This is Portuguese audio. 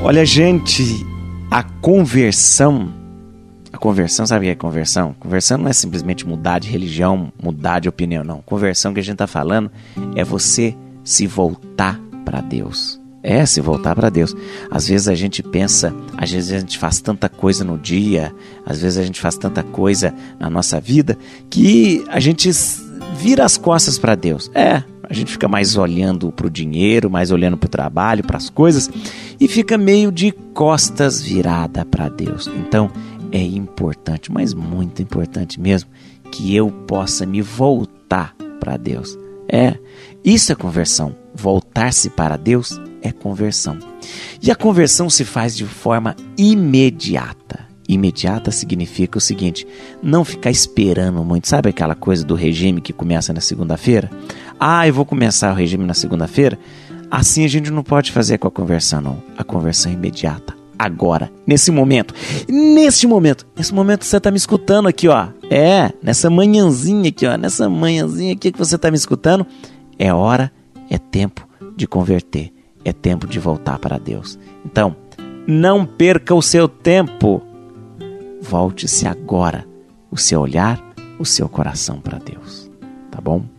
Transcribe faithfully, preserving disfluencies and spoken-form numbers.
Olha, gente, a conversão, a conversão, sabe o que é conversão? Conversão não é simplesmente mudar de religião, mudar de opinião, não. Conversão que a gente está falando é você se voltar para Deus. É, se voltar para Deus. Às vezes a gente pensa, às vezes a gente faz tanta coisa no dia, às vezes a gente faz tanta coisa na nossa vida, que a gente vira as costas para Deus. É, a gente fica mais olhando para o dinheiro, mais olhando para o trabalho, para as coisas, e fica meio de costas virada para Deus. Então, é importante, mas muito importante mesmo, que eu possa me voltar para Deus. É, isso é conversão. Voltar-se para Deus é conversão. E a conversão se faz de forma imediata. Imediata significa o seguinte: não ficar esperando muito. Sabe aquela coisa do regime que começa na segunda-feira? Ah, eu vou começar o regime na segunda-feira? Assim a gente não pode fazer com a conversão, não. A conversão é imediata. Agora, nesse momento, nesse momento, nesse momento você está me escutando aqui, ó. É, nessa manhãzinha aqui, ó, nessa manhãzinha aqui que você está me escutando, é hora, é tempo de converter, é tempo de voltar para Deus. Então, não perca o seu tempo. Volte-se agora, o seu olhar, o seu coração para Deus, tá bom?